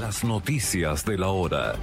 Las noticias de la hora.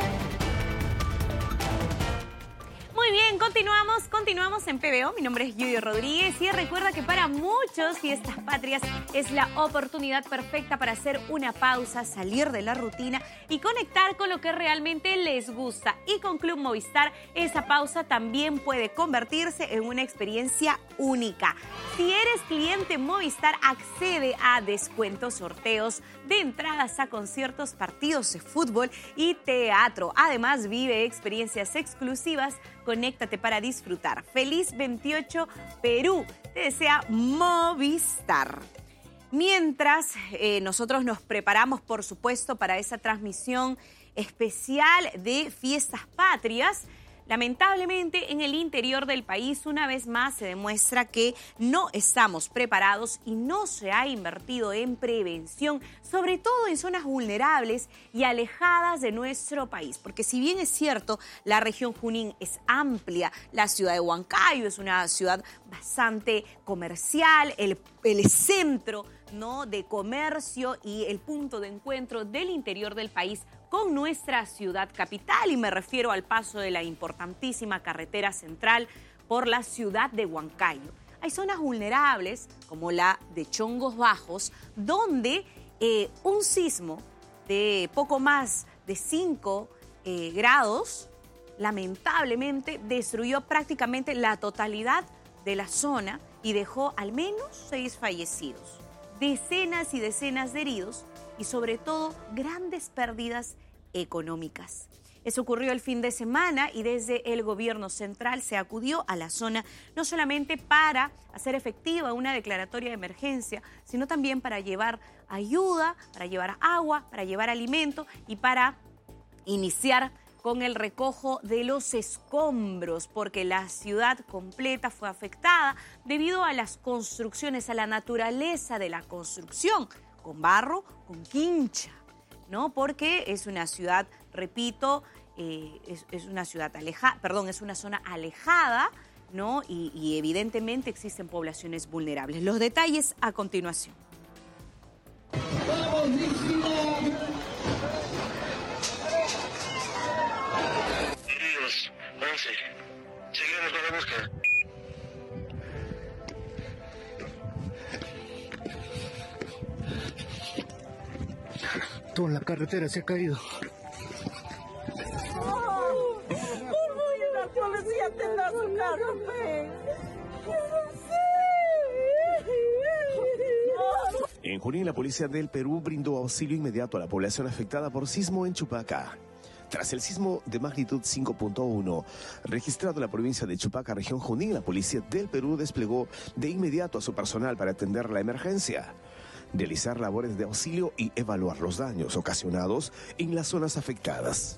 Muy bien, continuamos en PBO. Mi nombre es Yuyo Rodríguez y recuerda que para muchos Fiestas Patrias es la oportunidad perfecta para hacer una pausa, salir de la rutina y conectar con lo que realmente les gusta. Y con Club Movistar esa pausa también puede convertirse en una experiencia única. Si eres cliente Movistar, accede a descuentos, sorteos de entradas a conciertos, partidos de fútbol y teatro. Además, vive experiencias exclusivas. Conéctate para disfrutar. Feliz 28 Perú. Te desea Movistar. Mientras nosotros nos preparamos, por supuesto, para esa transmisión especial de Fiestas Patrias, lamentablemente, en el interior del país, una vez más, se demuestra que no estamos preparados y no se ha invertido en prevención, sobre todo en zonas vulnerables y alejadas de nuestro país. Porque si bien es cierto, la región Junín es amplia, la ciudad de Huancayo es una ciudad bastante comercial, el centro, ¿no?, de comercio y el punto de encuentro del interior del país con nuestra ciudad capital, y me refiero al paso de la importantísima carretera central por la ciudad de Huancayo. Hay zonas vulnerables, como la de Chongos Bajos, donde un sismo de poco más de 5 grados, lamentablemente, destruyó prácticamente la totalidad de la zona y dejó al menos 6 fallecidos, decenas y decenas de heridos, y sobre todo grandes pérdidas económicas. Eso ocurrió el fin de semana y desde el gobierno central se acudió a la zona no solamente para hacer efectiva una declaratoria de emergencia, sino también para llevar ayuda, para llevar agua, para llevar alimento y para iniciar con el recojo de los escombros, porque la ciudad completa fue afectada debido a las construcciones, a la naturaleza de la construcción, con barro, con quincha, ¿no? Porque es una ciudad, repito, es una ciudad es una zona alejada, ¿no? Y evidentemente existen poblaciones vulnerables. Los detalles a continuación. Heridos, 11. Seguimos con la búsqueda. Todo en la carretera se ha caído. La policía tendrá su carro, En Junín, la policía del Perú brindó auxilio inmediato a la población afectada por sismo en Chupaca. Tras el sismo de magnitud 5.1 registrado en la provincia de Chupaca, región Junín, la policía del Perú desplegó de inmediato a su personal para atender la emergencia, realizar labores de auxilio y evaluar los daños ocasionados en las zonas afectadas.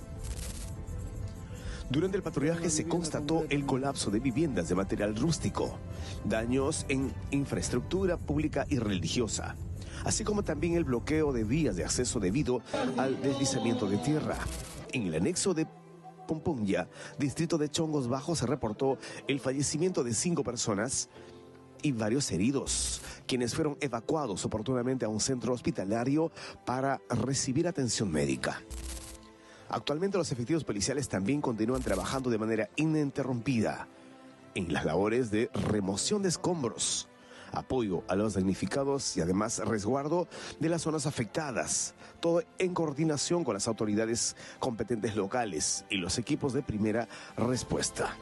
Durante el patrullaje se constató el colapso de viviendas de material rústico, daños en infraestructura pública y religiosa, así como también el bloqueo de vías de acceso debido al deslizamiento de tierra. En el anexo de Pomponya, distrito de Chongos Bajos, se reportó el fallecimiento de 5 personas y varios heridos, quienes fueron evacuados oportunamente a un centro hospitalario para recibir atención médica. Actualmente los efectivos policiales también continúan trabajando de manera ininterrumpida en las labores de remoción de escombros, apoyo a los damnificados y además resguardo de las zonas afectadas, todo en coordinación con las autoridades competentes locales y los equipos de primera respuesta.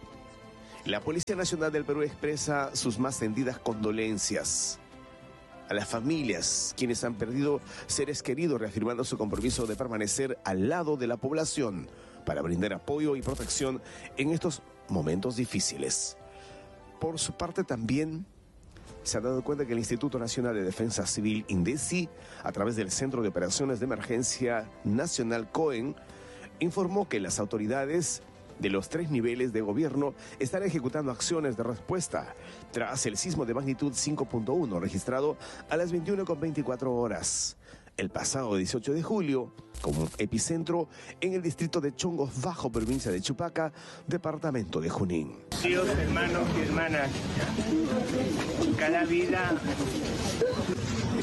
La Policía Nacional del Perú expresa sus más sentidas condolencias a las familias quienes han perdido seres queridos, reafirmando su compromiso de permanecer al lado de la población para brindar apoyo y protección en estos momentos difíciles. Por su parte también se ha dado cuenta que el Instituto Nacional de Defensa Civil, INDECI, a través del Centro de Operaciones de Emergencia Nacional COEN, informó que las autoridades de los 3 niveles de gobierno están ejecutando acciones de respuesta tras el sismo de magnitud 5.1 registrado a las 21:24 horas el pasado 18 de julio como epicentro en el distrito de Chongos Bajo, provincia de Chupaca, departamento de Junín. Dios, hermanos y hermanas, cada vida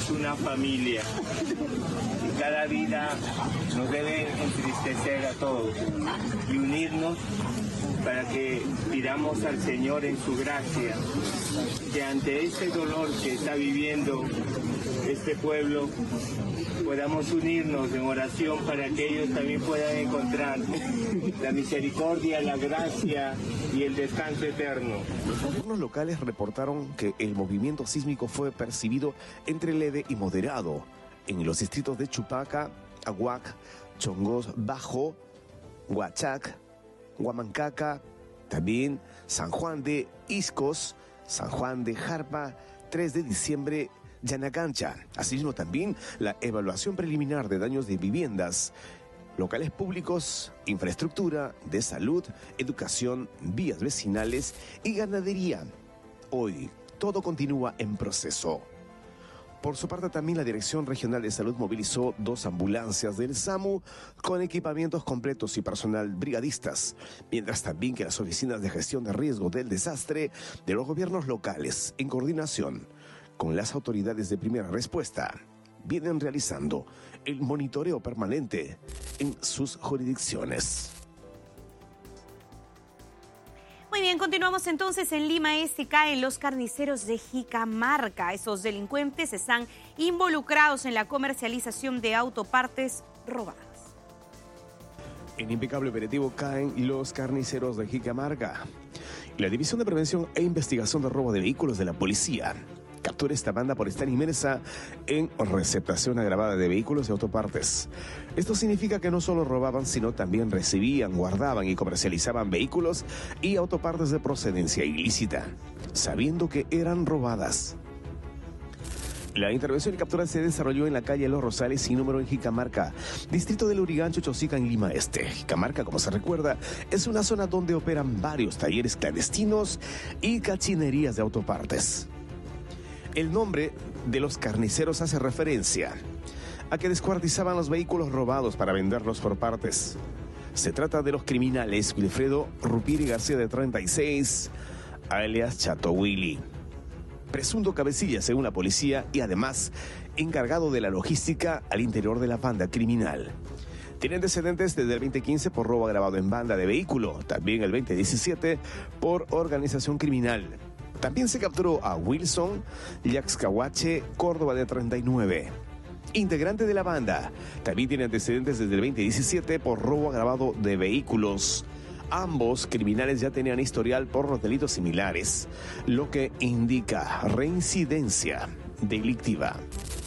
somos una familia y cada vida nos debe entristecer a todos y unirnos para que pidamos al Señor en su gracia que ante este dolor que está viviendo este pueblo podamos unirnos en oración para que ellos también puedan encontrar la misericordia, la gracia y el descanso eterno. Los gobiernos locales reportaron que el movimiento sísmico fue percibido entre leve y moderado en los distritos de Chupaca, Aguac, Chongos Bajo, Huachac, Huamancaca, también San Juan de Iscos, San Juan de Jarpa, 3 de diciembre, Yanacancha. Asimismo también la evaluación preliminar de daños de viviendas, locales públicos, infraestructura de salud, educación, vías vecinales y ganadería. Hoy todo continúa en proceso. Por su parte, también la Dirección Regional de Salud movilizó 2 ambulancias del SAMU con equipamientos completos y personal brigadistas, mientras también que las oficinas de gestión de riesgo del desastre de los gobiernos locales, en coordinación con las autoridades de primera respuesta, vienen realizando el monitoreo permanente en sus jurisdicciones. Muy bien, continuamos entonces en Lima Este. Caen los carniceros de Jicamarca. Esos delincuentes están involucrados en la comercialización de autopartes robadas. En impecable operativo caen los carniceros de Jicamarca. La División de Prevención e Investigación de Robo de Vehículos de la Policía captura esta banda por estar inmersa en receptación agravada de vehículos y autopartes. Esto significa que no solo robaban, sino también recibían, guardaban y comercializaban vehículos y autopartes de procedencia ilícita, sabiendo que eran robadas. La intervención y captura se desarrolló en la calle Los Rosales sin número en Jicamarca, distrito de Lurigancho, Chosica, en Lima Este. Jicamarca, como se recuerda, es una zona donde operan varios talleres clandestinos y cachinerías de autopartes. El nombre de los carniceros hace referencia a que descuartizaban los vehículos robados para venderlos por partes. Se trata de los criminales Wilfredo Rupiri García, de 36, alias Chato Willy, presunto cabecilla según la policía y además encargado de la logística al interior de la banda criminal. Tiene antecedentes desde el 2015 por robo agravado en banda de vehículo, también el 2017 por organización criminal. También se capturó a Wilson Yaxcahuache Córdoba, de 39, integrante de la banda. También tiene antecedentes desde el 2017 por robo agravado de vehículos. Ambos criminales ya tenían historial por los delitos similares, lo que indica reincidencia delictiva.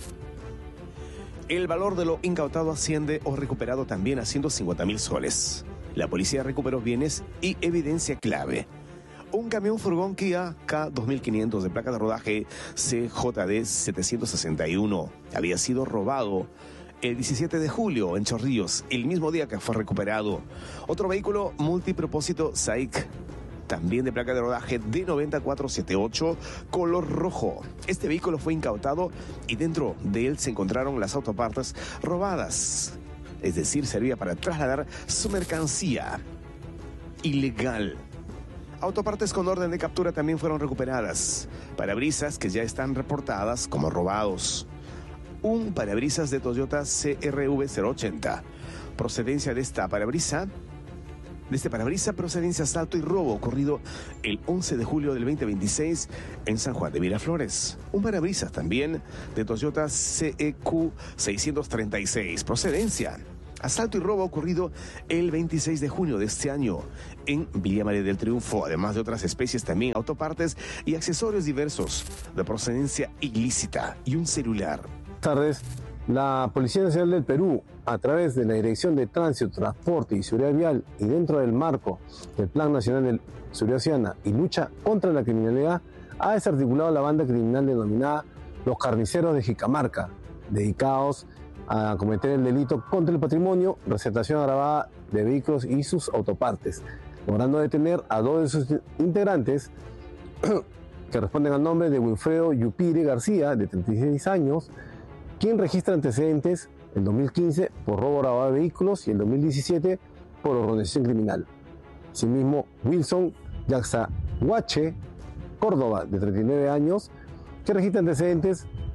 El valor de lo incautado asciende o recuperado también a 150.000 soles. La policía recuperó bienes y evidencia clave. Un camión furgón Kia K2500 de placa de rodaje CJD 761 había sido robado el 17 de julio en Chorrillos, el mismo día que fue recuperado. Otro vehículo multipropósito SAIC, también de placa de rodaje D90478, color rojo. Este vehículo fue incautado y dentro de él se encontraron las autopartes robadas. Es decir, servía para trasladar su mercancía ilegal. Autopartes con orden de captura también fueron recuperadas. Parabrisas que ya están reportadas como robados. Un parabrisas de Toyota CRV 080. Procedencia de este parabrisa, procedencia asalto y robo ocurrido el 11 de julio del 2026 en San Juan de Miraflores. Un parabrisas también de Toyota CEQ 636. Procedencia asalto y robo ocurrido el 26 de junio de este año en Villa María del Triunfo, además de otras especies también, autopartes y accesorios diversos de procedencia ilícita y un celular. Buenas tardes. La Policía Nacional del Perú, a través de la Dirección de Tránsito, Transporte y Seguridad Vial y dentro del marco del Plan Nacional de Seguridad Ciudadana y Lucha contra la Criminalidad, ha desarticulado la banda criminal denominada Los Carniceros de Jicamarca, dedicados a cometer el delito contra el patrimonio, receptación agravada de vehículos y sus autopartes, logrando detener a 2 de sus integrantes que responden al nombre de Wilfredo Yupire García, de 36 años, quien registra antecedentes en 2015 por robo agravado de vehículos y en 2017 por organización criminal. Asimismo, Wilson Yaxahuache Córdoba, de 39 años, que registra antecedentes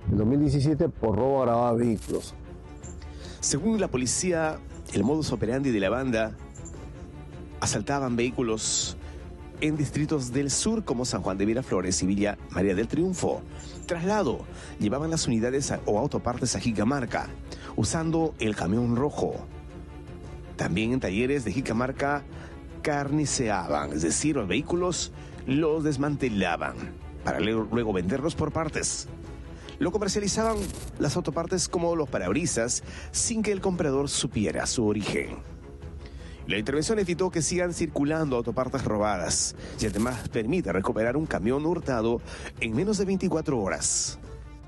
en 2017 por robo agravado de vehículos. Según la policía, el modus operandi de la banda: asaltaban vehículos en distritos del sur como San Juan de Miraflores y Villa María del Triunfo. Traslado: llevaban las unidades o autopartes a Jicamarca usando el camión rojo. También en talleres de Jicamarca carniceaban, es decir, los vehículos los desmantelaban para luego venderlos por partes. Lo comercializaban las autopartes como los parabrisas sin que el comprador supiera su origen. La intervención evitó que sigan circulando autopartes robadas y además permite recuperar un camión hurtado en menos de 24 horas.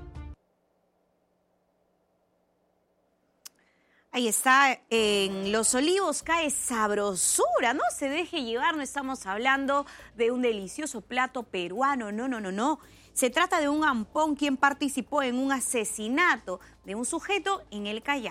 Ahí está, en Los Olivos cae sabrosura, no se deje llevar, no estamos hablando de un delicioso plato peruano, no. Se trata de un ampón quien participó en un asesinato de un sujeto en el Callao.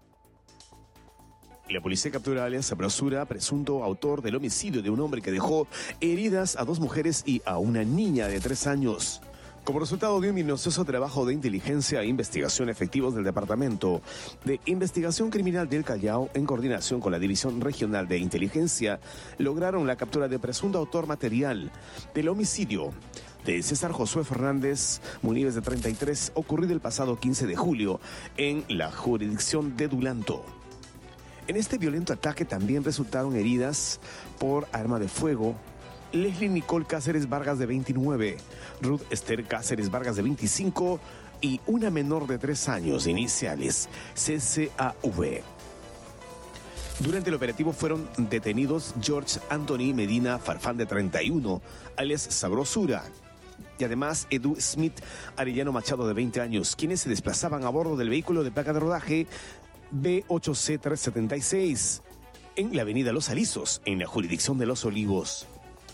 La policía captura a alias Sabrosura, presunto autor del homicidio de un hombre que dejó heridas a 2 mujeres y a una niña de 3 años. Como resultado de un minucioso trabajo de inteligencia e investigación efectivos del Departamento de Investigación Criminal del Callao, en coordinación con la División Regional de Inteligencia, lograron la captura de presunto autor material del homicidio de César Josué Fernández Munives, de 33, ocurrido el pasado 15 de julio en la jurisdicción de Dulanto. En este violento ataque también resultaron heridas por arma de fuego Leslie Nicole Cáceres Vargas, de 29, Ruth Esther Cáceres Vargas, de 25, y una menor de 3 años, iniciales CCAV. Durante el operativo fueron detenidos George Anthony Medina Farfán, de 31, alias Sabrosura, y además Edu Smith Arellano Machado, de 20 años, quienes se desplazaban a bordo del vehículo de placa de rodaje B8C376 en la avenida Los Alisos, en la jurisdicción de Los Olivos.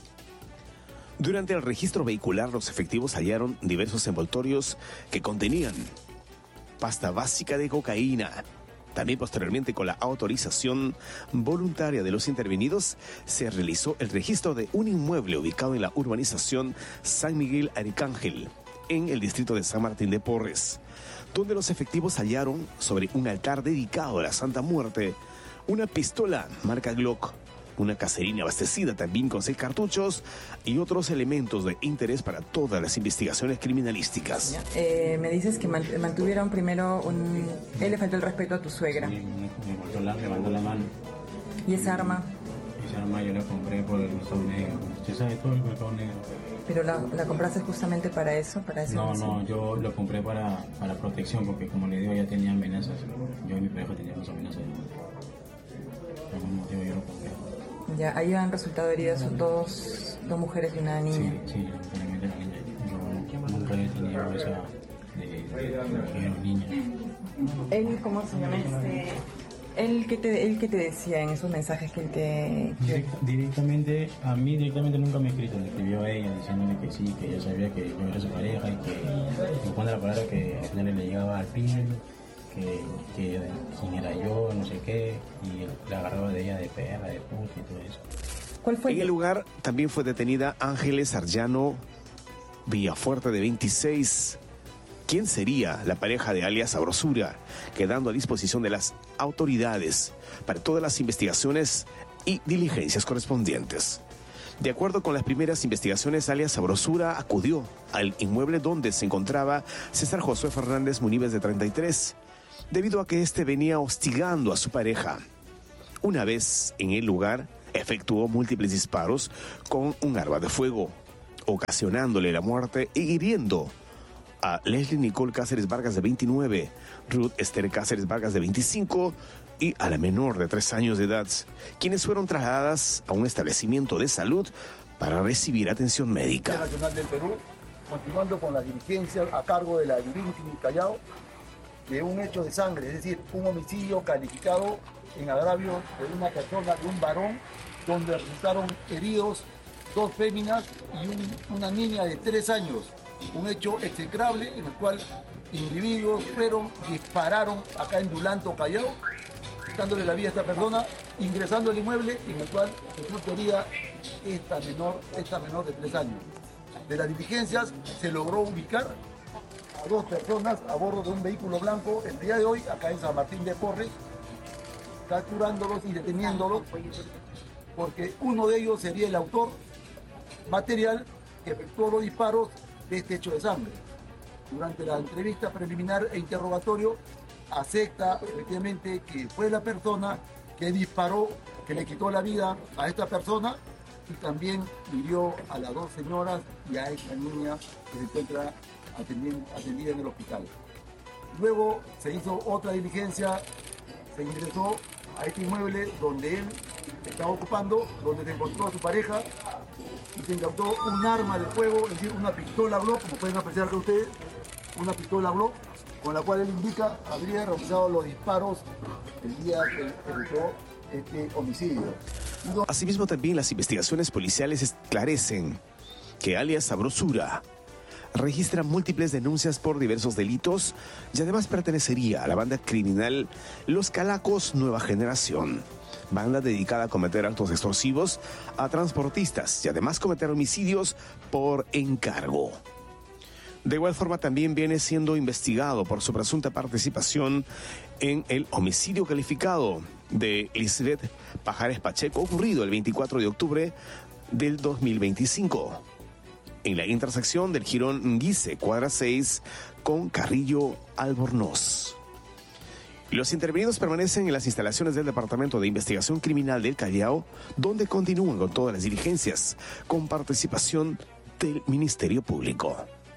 Durante el registro vehicular, los efectivos hallaron diversos envoltorios que contenían pasta básica de cocaína. También posteriormente, con la autorización voluntaria de los intervenidos, se realizó el registro de un inmueble ubicado en la urbanización San Miguel Arcángel, en el distrito de San Martín de Porres, donde los efectivos hallaron sobre un altar dedicado a la Santa Muerte una pistola marca Glock, una caserina abastecida también con 6 cartuchos y otros elementos de interés para todas las investigaciones criminalísticas. Me dices que mantuvieron primero Él le faltó el respeto a tu suegra. Sí, me mandó la mano. ¿Y esa arma? Esa arma yo la compré por el mercado negro. Usted sabe todo el mercado negro. ¿Pero la compraste justamente para eso? No, yo lo compré para protección, porque como le digo, ya tenía amenazas. Yo y mi pareja teníamos amenazas. Por algún motivo yo lo compré. Ya, ahí han resultado heridas, son dos mujeres y una niña. Sí, lamentablemente la niña. Yo nunca he tenido esa de niña. ¿Él cómo se llama? ¿Él qué te decía en esos mensajes que él te...? Directamente nunca me ha escrito. Le escribió a ella diciéndole que sí, que ella sabía que yo era su pareja y que me pone la palabra que al final le llegaba al pin, que quién era yo, no sé qué, y la agarraba de ella de perra, de puta y todo eso. ¿Cuál fue? En el lugar también fue detenida Ángeles Arellano Villafuerte, de 26. ¿Quién sería la pareja de alias Sabrosura? Quedando a disposición de las autoridades para todas las investigaciones y diligencias correspondientes. De acuerdo con las primeras investigaciones, alias Sabrosura acudió al inmueble donde se encontraba César Josué Fernández Munives, de 33, debido a que éste venía hostigando a su pareja. Una vez en el lugar, efectuó múltiples disparos con un arma de fuego, ocasionándole la muerte y hiriendo a Leslie Nicole Cáceres Vargas, de 29, Ruth Esther Cáceres Vargas, de 25, y a la menor de 3 años de edad, quienes fueron trasladadas a un establecimiento de salud para recibir atención médica. Nacional del Perú, continuando con la diligencia a cargo de la Divinity Callao, de un hecho de sangre, es decir, un homicidio calificado en agravio de una persona, de un varón, donde resultaron heridos 2 féminas y una niña de 3 años. Un hecho execrable en el cual individuos dispararon acá en Dulanto, Callao, quitándole la vida a esta persona, ingresando al inmueble en el cual resultó herida esta menor de 3 años. De las diligencias se logró ubicar a 2 personas a bordo de un vehículo blanco el día de hoy, acá en San Martín de Porres, capturándolos y deteniéndolos, porque uno de ellos sería el autor material que efectuó los disparos de este hecho de sangre. Durante la entrevista preliminar e interrogatorio, acepta efectivamente que fue la persona que disparó, que le quitó la vida a esta persona y también hirió a las 2 señoras y a esta niña que se encuentra atendida en el hospital. Luego se hizo otra diligencia, se ingresó a este inmueble donde él estaba ocupando, donde se encontró a su pareja y se incautó un arma de fuego, es decir, una pistola Glock, como pueden apreciar acá ustedes, una pistola Glock, con la cual él indica habría realizado los disparos el día que efectuó este homicidio. Asimismo, también las investigaciones policiales esclarecen que alias Sabrosura registra múltiples denuncias por diversos delitos y además pertenecería a la banda criminal Los Calacos Nueva Generación, banda dedicada a cometer actos extorsivos a transportistas y además cometer homicidios por encargo. De igual forma, también viene siendo investigado por su presunta participación en el homicidio calificado de Lisbeth Pajares Pacheco, ocurrido el 24 de octubre del 2025, en la intersección del jirón Guise, cuadra 6, con Carrillo Albornoz. Los intervenidos permanecen en las instalaciones del Departamento de Investigación Criminal del Callao, donde continúan con todas las diligencias, con participación del Ministerio Público.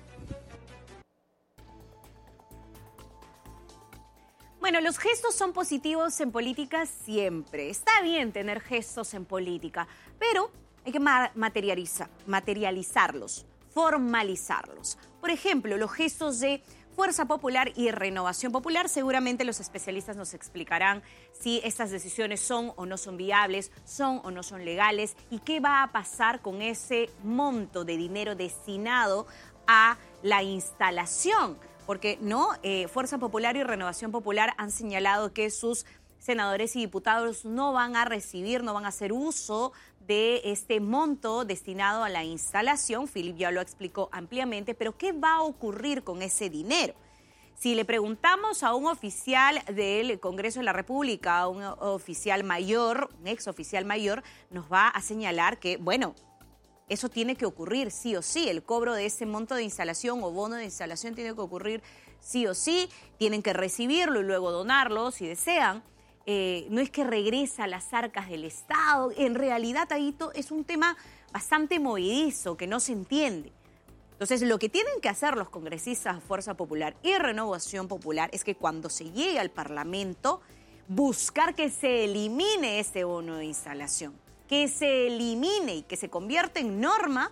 Bueno, los gestos son positivos en política siempre. Está bien tener gestos en política, pero hay que materializarlos, formalizarlos. Por ejemplo, los gestos de Fuerza Popular y Renovación Popular, seguramente los especialistas nos explicarán si estas decisiones son o no son viables, son o no son legales y qué va a pasar con ese monto de dinero destinado a la instalación. Porque Fuerza Popular y Renovación Popular han señalado que sus senadores y diputados no van a recibir, no van a hacer uso de este monto destinado a la instalación. Philip ya lo explicó ampliamente, pero ¿qué va a ocurrir con ese dinero? Si le preguntamos a un oficial del Congreso de la República, a un oficial mayor, un ex oficial mayor, nos va a señalar que, bueno, eso tiene que ocurrir sí o sí. El cobro de ese monto de instalación o bono de instalación tiene que ocurrir sí o sí. Tienen que recibirlo y luego donarlo si desean. No es que regresa a las arcas del Estado. En realidad, Taguito, es un tema bastante movidizo que no se entiende. Entonces, lo que tienen que hacer los congresistas de Fuerza Popular y Renovación Popular es que cuando se llegue al Parlamento, buscar que se elimine ese bono de instalación. Que se elimine y que se convierta en norma,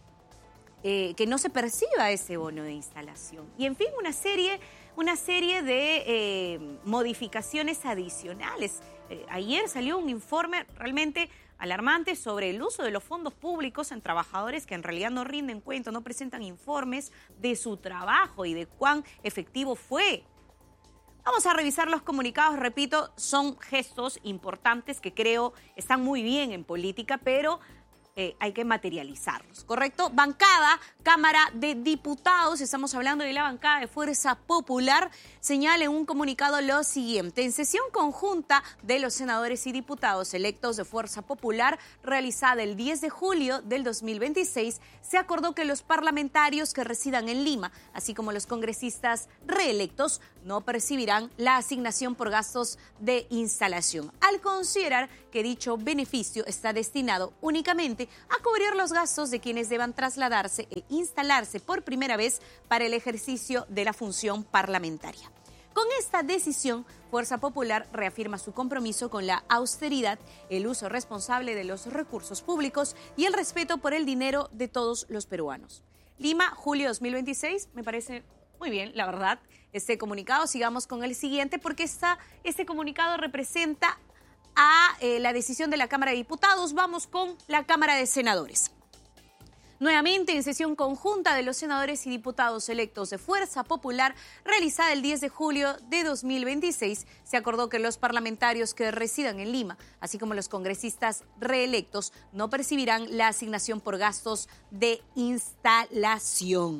que no se perciba ese bono de instalación. Y en fin, una serie de modificaciones adicionales. Ayer salió un informe realmente alarmante sobre el uso de los fondos públicos en trabajadores que en realidad no rinden cuenta, no presentan informes de su trabajo y de cuán efectivo fue. Vamos a revisar los comunicados, repito, son gestos importantes que creo están muy bien en política, pero hay que materializarlos, ¿correcto? Bancada, Cámara de Diputados, estamos hablando de la bancada de Fuerza Popular, señala en un comunicado lo siguiente: en sesión conjunta de los senadores y diputados electos de Fuerza Popular, realizada el 10 de julio del 2026, se acordó que los parlamentarios que residan en Lima, así como los congresistas reelectos, no percibirán la asignación por gastos de instalación, al considerar que dicho beneficio está destinado únicamente a cubrir los gastos de quienes deban trasladarse e instalarse por primera vez para el ejercicio de la función parlamentaria. Con esta decisión, Fuerza Popular reafirma su compromiso con la austeridad, el uso responsable de los recursos públicos y el respeto por el dinero de todos los peruanos. Lima, julio 2026, me parece muy bien, la verdad, este comunicado. Sigamos con el siguiente porque este comunicado representa a la decisión de la Cámara de Diputados. Vamos con la Cámara de Senadores. Nuevamente, en sesión conjunta de los senadores y diputados electos de Fuerza Popular, realizada el 10 de julio de 2026, se acordó que los parlamentarios que residan en Lima, así como los congresistas reelectos, no percibirán la asignación por gastos de instalación.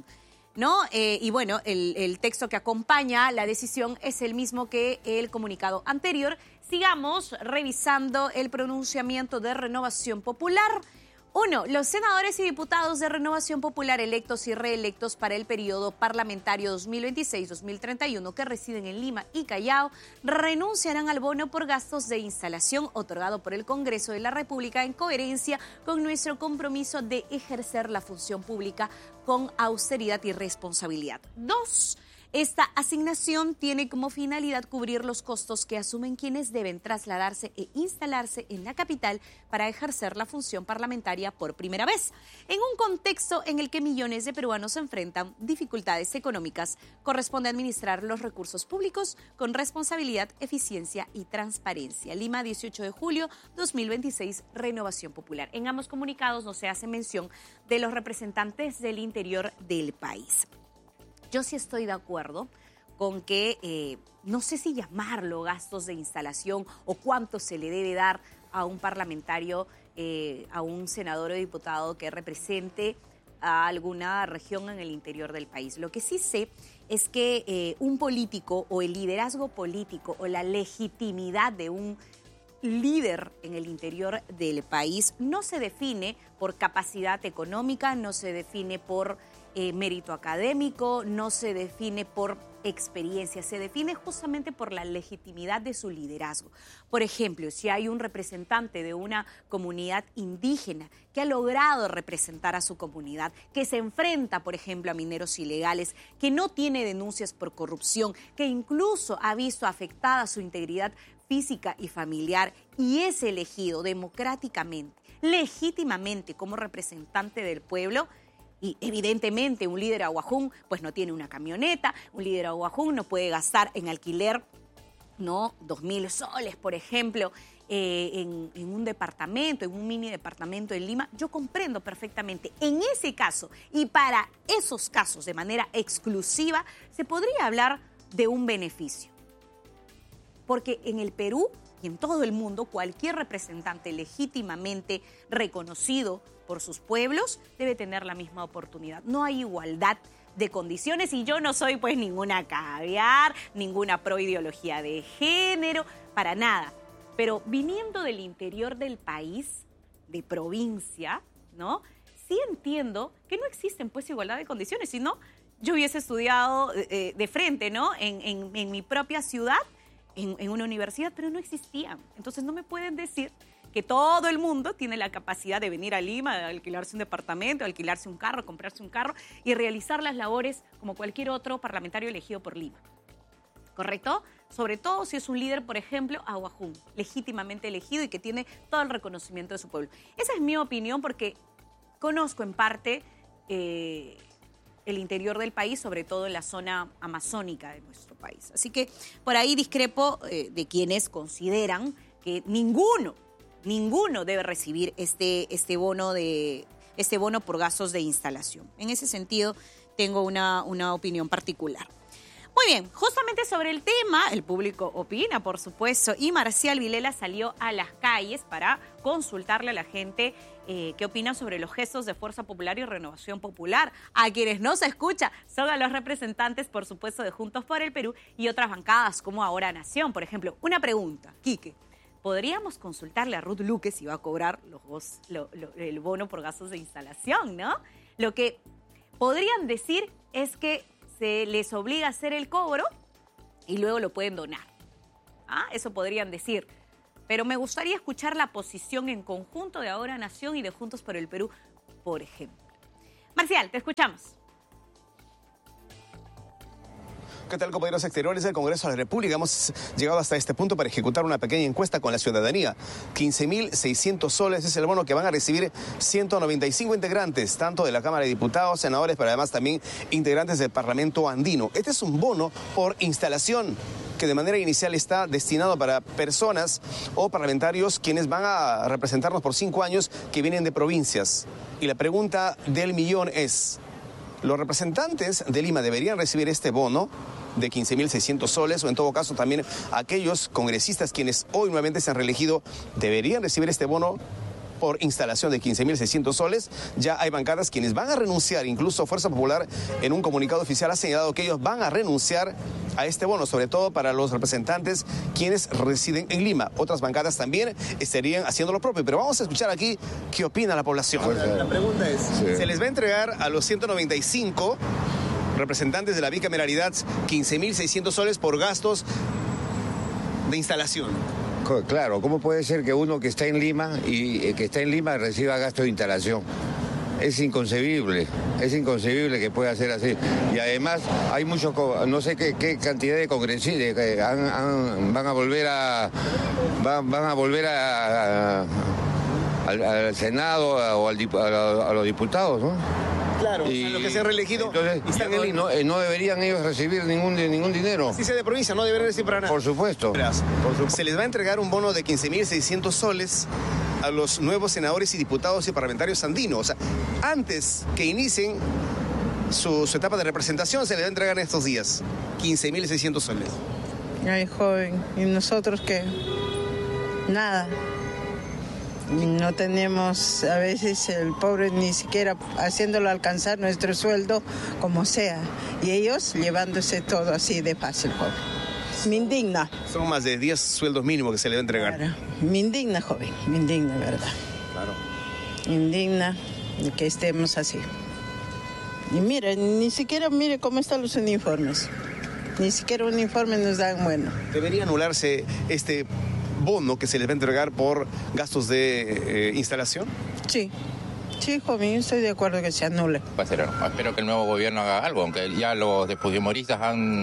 ¿no? Y bueno, el texto que acompaña la decisión es el mismo que el comunicado anterior. Sigamos revisando el pronunciamiento de Renovación Popular. 1. Los senadores y diputados de Renovación Popular electos y reelectos para el periodo parlamentario 2026-2031 que residen en Lima y Callao renunciarán al bono por gastos de instalación otorgado por el Congreso de la República en coherencia con nuestro compromiso de ejercer la función pública con austeridad y responsabilidad. 2. Esta asignación tiene como finalidad cubrir los costos que asumen quienes deben trasladarse e instalarse en la capital para ejercer la función parlamentaria por primera vez. En un contexto en el que millones de peruanos enfrentan dificultades económicas, corresponde administrar los recursos públicos con responsabilidad, eficiencia y transparencia. Lima, 18 de julio 2026, Renovación Popular. En ambos comunicados no se hace mención de los representantes del interior del país. Yo sí estoy de acuerdo con que, no sé si llamarlo gastos de instalación o cuánto se le debe dar a un parlamentario, a un senador o diputado que represente a alguna región en el interior del país. Lo que sí sé es que un político o el liderazgo político o la legitimidad de un líder en el interior del país no se define por capacidad económica, no se define por mérito académico, no se define por experiencia, se define justamente por la legitimidad de su liderazgo. Por ejemplo, si hay un representante de una comunidad indígena que ha logrado representar a su comunidad, que se enfrenta, por ejemplo, a mineros ilegales, que no tiene denuncias por corrupción, que incluso ha visto afectada su integridad física y familiar y es elegido democráticamente, legítimamente como representante del pueblo. Y evidentemente un líder aguajún pues no tiene una camioneta, un líder aguajún no puede gastar en alquiler, ¿no? 2.000 soles, por ejemplo, en un departamento, en un mini departamento en Lima. Yo comprendo perfectamente. En ese caso y para esos casos de manera exclusiva se podría hablar de un beneficio. Porque en el Perú y en todo el mundo cualquier representante legítimamente reconocido por sus pueblos debe tener la misma oportunidad. No hay igualdad de condiciones y yo no soy pues ninguna caviar, ninguna proideología de género, para nada. Pero viniendo del interior del país, de provincia, ¿no? Sí entiendo que no existen pues igualdad de condiciones, sino yo hubiese estudiado de frente, ¿no? En mi propia ciudad, en una universidad, pero no existían. Entonces no me pueden decir que todo el mundo tiene la capacidad de venir a Lima, de alquilarse un departamento, de alquilarse un carro, comprarse un carro y realizar las labores como cualquier otro parlamentario elegido por Lima. ¿Correcto? Sobre todo si es un líder, por ejemplo, aguajún, legítimamente elegido y que tiene todo el reconocimiento de su pueblo. Esa es mi opinión porque conozco en parte el interior del país, sobre todo en la zona amazónica de nuestro país. Así que por ahí discrepo de quienes consideran que ninguno debe recibir este bono por gastos de instalación. En ese sentido, tengo una opinión particular. Muy bien, justamente sobre el tema, el público opina, por supuesto, y Marcial Vilela salió a las calles para consultarle a la gente qué opina sobre los gestos de Fuerza Popular y Renovación Popular. A quienes no se escucha son a los representantes, por supuesto, de Juntos por el Perú y otras bancadas como Ahora Nación. Por ejemplo, una pregunta, Quique. Podríamos consultarle a Ruth Luque si va a cobrar el bono por gastos de instalación, ¿no? Lo que podrían decir es que se les obliga a hacer el cobro y luego lo pueden donar. Eso podrían decir. Pero me gustaría escuchar la posición en conjunto de Ahora Nación y de Juntos por el Perú, por ejemplo. Marcial, te escuchamos. ¿Qué tal, compañeros exteriores del Congreso de la República? Hemos llegado hasta este punto para ejecutar una pequeña encuesta con la ciudadanía. 15.600 soles es el bono que van a recibir 195 integrantes, tanto de la Cámara de Diputados, senadores, pero además también integrantes del Parlamento andino. Este es un bono por instalación que de manera inicial está destinado para personas o parlamentarios quienes van a representarnos por 5 años que vienen de provincias. Y la pregunta del millón es: ¿los representantes de Lima deberían recibir este bono de 15.600 soles o en todo caso también aquellos congresistas quienes hoy nuevamente se han reelegido deberían recibir este bono por instalación de 15.600 soles. Ya hay bancadas quienes van a renunciar. Incluso Fuerza Popular en un comunicado oficial ha señalado que ellos van a renunciar a este bono, sobre todo para los representantes quienes residen en Lima. Otras bancadas también estarían haciendo lo propio, pero vamos a escuchar aquí qué opina la población. La pregunta es, ¿se les va a entregar a los 195 representantes de la bicameralidad 15.600 soles por gastos de instalación? Claro, ¿cómo puede ser que uno que está en Lima reciba gasto de instalación? Es inconcebible que pueda ser así. Y además hay muchos, no sé qué cantidad de congresistas que van a volver al Senado o a los diputados, ¿no? Claro, y a los que se han reelegido. Entonces, no deberían ellos recibir ningún dinero. Si sea de provincia, no deberían recibir para nada. Por supuesto. Se les va a entregar un bono de 15.600 soles a los nuevos senadores y diputados y parlamentarios andinos. O sea, antes que inicien su etapa de representación, se les va a entregar en estos días 15.600 soles. Ay, joven, ¿y nosotros qué? Nada. No tenemos, a veces el pobre ni siquiera haciéndolo alcanzar nuestro sueldo como sea. Y ellos llevándose todo así de fácil, joven. Me indigna. Son más de 10 sueldos mínimos que se le va a entregar. Claro. Me indigna, joven, me indigna, ¿verdad? Claro. Me indigna de que estemos así. Y mire, ni siquiera mire cómo están los uniformes. Ni siquiera un uniforme nos dan bueno. ¿Debería anularse este bono que se les va a entregar por gastos de instalación? Sí, joven, estoy de acuerdo que se anule. Espero que el nuevo gobierno haga algo, aunque ya los de fujimoristas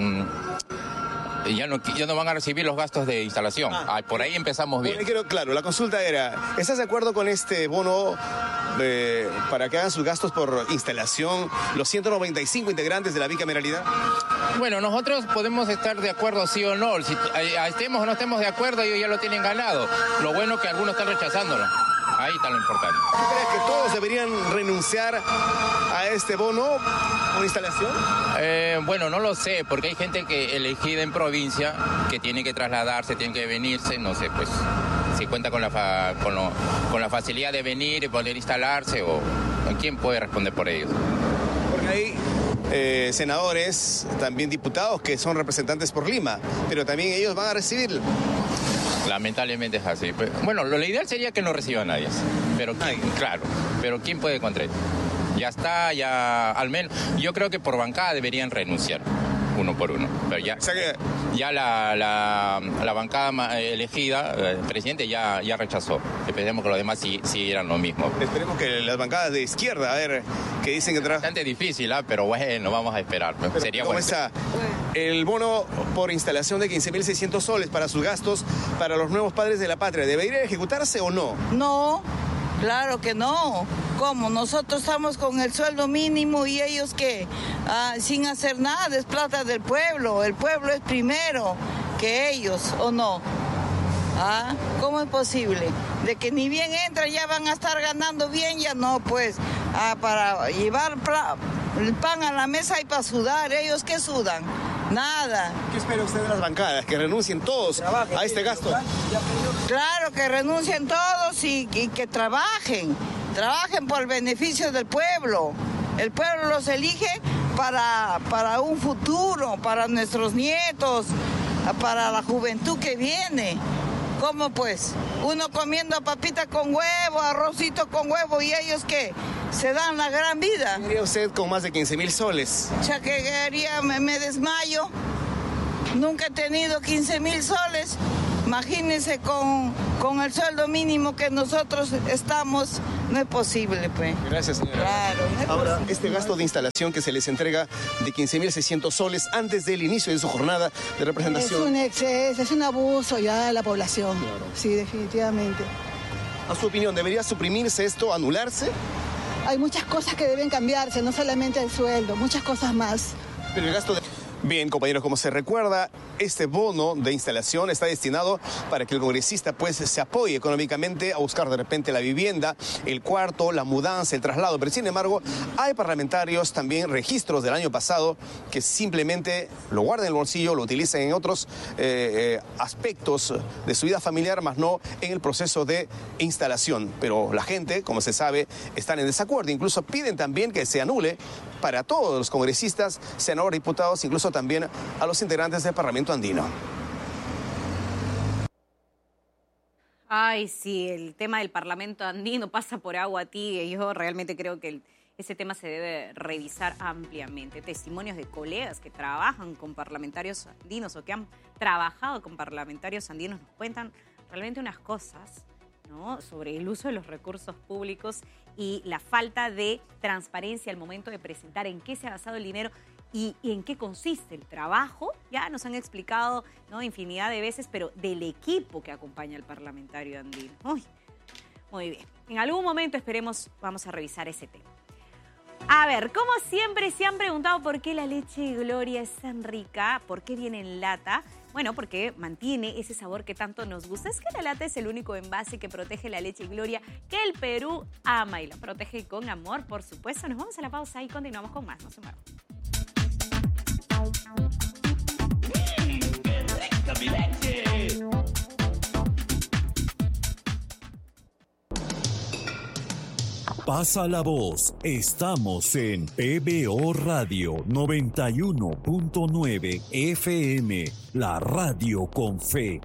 ya no van a recibir los gastos de instalación. Por ahí empezamos bien. Claro, la consulta era, ¿estás de acuerdo con este bono para que hagan sus gastos por instalación los 195 integrantes de la bicameralidad? Bueno, nosotros podemos estar de acuerdo sí o no. Si estemos o no estemos de acuerdo, ellos ya lo tienen ganado. Lo bueno es que algunos están rechazándolo. Ahí está lo importante. ¿Tú crees que todos deberían renunciar a este bono por instalación? Bueno, no lo sé, porque hay gente que elegida en provincia que tiene que trasladarse, tiene que venirse, no sé, pues si cuenta con la facilidad de venir y poder instalarse, o quién puede responder por ellos. Porque hay senadores, también diputados que son representantes por Lima, pero también ellos van a recibir. Lamentablemente es así. Bueno, lo ideal sería que no reciba nadie, pero claro, pero ¿quién puede contra esto? Ya está, ya al menos, yo creo que por bancada deberían renunciar, uno por uno, pero ya la bancada elegida, el presidente ya rechazó. Esperemos que los demás siguieran lo mismo. Esperemos que las bancadas de izquierda, a ver, que dicen que bastante difícil, pero bueno, vamos a esperar. Sería ¿cómo bueno. está el bono por instalación de 15.600 soles para sus gastos para los nuevos padres de la patria? ¿Debería ejecutarse o no? No. Claro que no. ¿Cómo? Nosotros estamos con el sueldo mínimo y ellos que sin hacer nada, es plata del pueblo. El pueblo es primero que ellos, ¿o no? ¿Cómo es posible? De que ni bien entran ya van a estar ganando bien, ya no, pues. Para llevar el pan a la mesa y para sudar. ¿Ellos qué sudan? Nada. ¿Qué espera usted de las bancadas? ¿Que renuncien todos a este gasto? Claro, que renuncien todos y que trabajen por el beneficio del pueblo. El pueblo los elige para un futuro, para nuestros nietos, para la juventud que viene. ¿Cómo pues? Uno comiendo papita con huevo, arrocito con huevo, y ellos que se dan la gran vida. ¿Qué haría usted con más de 15.000 soles? Ya que haría, me desmayo. Nunca he tenido 15.000 soles. Imagínense con el sueldo mínimo que nosotros estamos, no es posible, pues. Gracias, señora. Claro. No ahora, posible. este gasto de instalación que se les entrega de 15.600 soles antes del inicio de su jornada de representación. Es un exceso, es un abuso ya de la población. Claro. Sí, definitivamente. A su opinión, ¿debería suprimirse esto, anularse? Hay muchas cosas que deben cambiarse, no solamente el sueldo, muchas cosas más. Pero el gasto de... Bien, compañeros, como se recuerda, este bono de instalación está destinado para que el congresista pues se apoye económicamente a buscar de repente la vivienda, el cuarto, la mudanza, el traslado. Pero sin embargo, hay parlamentarios también, registros del año pasado, que simplemente lo guardan en el bolsillo, lo utilizan en otros aspectos de su vida familiar, más no en el proceso de instalación. Pero la gente, como se sabe, están en desacuerdo. Incluso piden también que se anule para todos los congresistas, senadores, diputados, incluso también a los integrantes del Parlamento andino. Ay, sí, el tema del Parlamento andino pasa por agua tibia. Yo realmente creo que ese tema se debe revisar ampliamente. Testimonios de colegas que trabajan con parlamentarios andinos o que han trabajado con parlamentarios andinos nos cuentan realmente unas cosas, ¿no?, sobre el uso de los recursos públicos y la falta de transparencia al momento de presentar en qué se ha basado el dinero y en qué consiste el trabajo. Ya nos han explicado, ¿no?, infinidad de veces, pero del equipo que acompaña al parlamentario andino. Uy, muy bien. En algún momento esperemos, vamos a revisar ese tema. A ver, como siempre se han preguntado por qué la leche Gloria es tan rica, por qué viene en lata. Bueno, porque mantiene ese sabor que tanto nos gusta. Es que la lata es el único envase que protege la leche Gloria que el Perú ama y la protege con amor, por supuesto. Nos vamos a la pausa y continuamos con más. No se muevan. ¡Qué rica mi leche! Pasa la voz. Estamos en PBO Radio 91.9 FM, la radio con fe.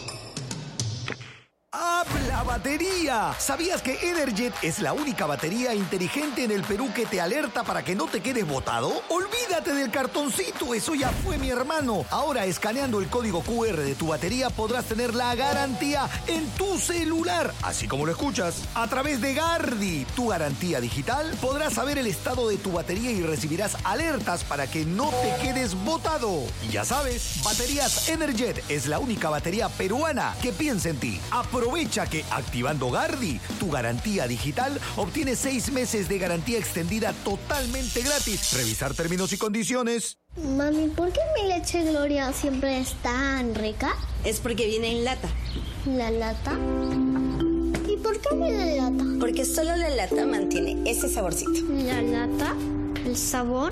¡Habla batería! ¿Sabías que Energet es la única batería inteligente en el Perú que te alerta para que no te quedes botado? Olvídate del cartoncito, eso ya fue, mi hermano. Ahora, escaneando el código QR de tu batería podrás tener la garantía en tu celular, así como lo escuchas. A través de Gardi, tu garantía digital, podrás saber el estado de tu batería y recibirás alertas para que no te quedes botado. Y ya sabes, Baterías Energet es la única batería peruana que piensa en ti. Aprovecha que activando Gardi, tu garantía digital, obtienes 6 meses de garantía extendida totalmente gratis. Revisar términos y condiciones. Mami, ¿por qué mi leche Gloria siempre es tan rica? Es porque viene en lata. ¿La lata? ¿Y por qué viene en lata? Porque solo la lata mantiene ese saborcito. ¿La lata? ¿El sabor?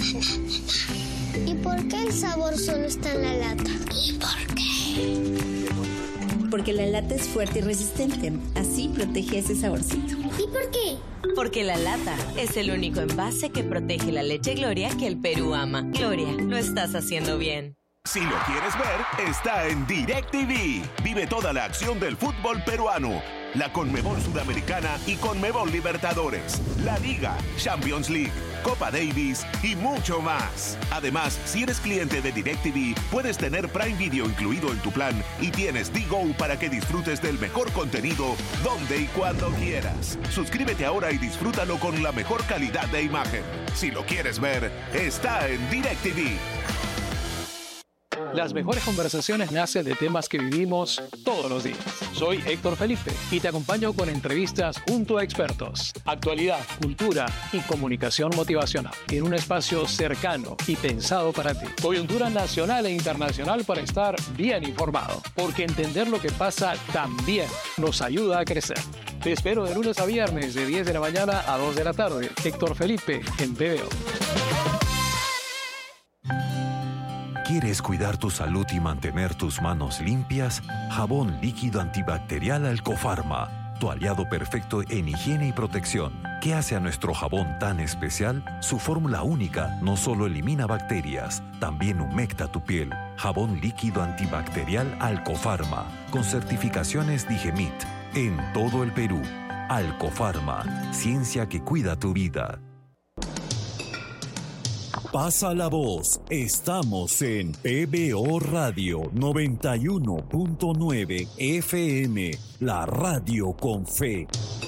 ¿Y por qué el sabor solo está en la lata? ¿Y por qué? Porque la lata es fuerte y resistente. Así protege ese saborcito. ¿Y por qué? Porque la lata es el único envase que protege la leche Gloria que el Perú ama. Gloria, lo estás haciendo bien. Si lo quieres ver, está en DirecTV. Vive toda la acción del fútbol peruano. La Conmebol Sudamericana y Conmebol Libertadores, la Liga, Champions League, Copa Davis y mucho más. Además, si eres cliente de DirecTV, puedes tener Prime Video incluido en tu plan y tienes D-Go para que disfrutes del mejor contenido donde y cuando quieras. Suscríbete ahora y disfrútalo con la mejor calidad de imagen. Si lo quieres ver, está en DirecTV. Las mejores conversaciones nacen de temas que vivimos todos los días. Soy Héctor Felipe y te acompaño con entrevistas junto a expertos, actualidad, cultura y comunicación motivacional en un espacio cercano y pensado para ti. Coyuntura nacional e internacional para estar bien informado, porque entender lo que pasa también nos ayuda a crecer. Te espero de lunes a viernes de 10 de la mañana a 2 de la tarde. Héctor Felipe en PBO. ¿Quieres cuidar tu salud y mantener tus manos limpias? Jabón líquido antibacterial Alcofarma, tu aliado perfecto en higiene y protección. ¿Qué hace a nuestro jabón tan especial? Su fórmula única no solo elimina bacterias, también humecta tu piel. Jabón líquido antibacterial Alcofarma, con certificaciones Digemit, en todo el Perú. Alcofarma, ciencia que cuida tu vida. Pasa la voz. Estamos en PBO Radio 91.9 FM, la radio con fe.